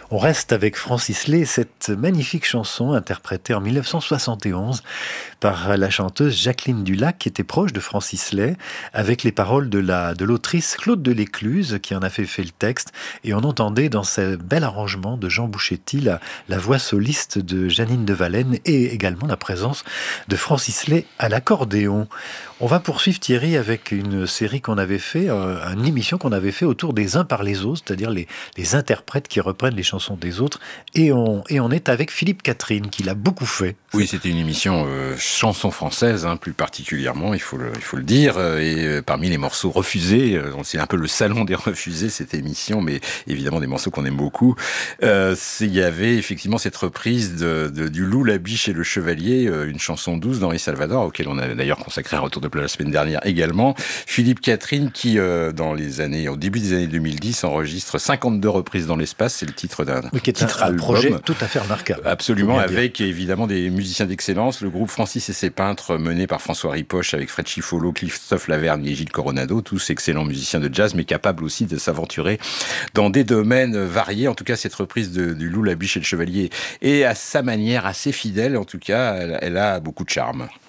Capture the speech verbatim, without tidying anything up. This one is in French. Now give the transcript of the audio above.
On reste avec Francis Lay, cette magnifique chanson interprétée en dix-neuf cent soixante et onze par la chanteuse Jacqueline Dulac, qui était proche de Francis Lay, avec les paroles de, la, de l'autrice Claude Delécluse, qui en a fait, fait le texte. Et on entendait dans ce bel arrangement de Jean Bouchetti la, la voix soliste de Janine de Valenne et également la présence de Francis Lay à l'accordéon. On va poursuivre, Thierry, avec une série qu'on avait fait, euh, une émission qu'on avait fait autour des uns par les autres, c'est-à-dire les, les interprètes qui reprennent les chansons des autres. Et on, et on est avec Philippe Catherine, qui l'a beaucoup fait. Oui, c'était une émission euh, chanson française, hein, plus particulièrement, il faut le, il faut le dire. Et euh, parmi les morceaux refusés, euh, c'est un peu le salon des refusés, cette émission, mais évidemment des morceaux qu'on aime beaucoup. Euh, il y avait effectivement cette reprise de, de, du Loup, la Biche et le Chevalier, euh, une chanson douce d'Henri Salvador, auquel on a d'ailleurs consacré un retour de plat la semaine dernière également. Philippe Catherine, qui euh, dans les années, au début des années deux mille dix, enregistre cinquante-deux reprises dans l'espace, c'est le titre d'un Mais qui est titre un, un album. projet tout à fait remarquable. Absolument, avec évidemment des musiciens d'excellence, le groupe Francis et ses peintres mené par François Ripoche avec Fred Chifolo, Christophe Lavergne et Gilles Coronado, tous excellents musiciens de jazz mais capables aussi de s'aventurer dans des domaines variés. En tout cas, cette reprise de, du Loup, la Biche et le Chevalier est à sa manière assez fidèle. En tout cas, elle, elle a beaucoup de charme.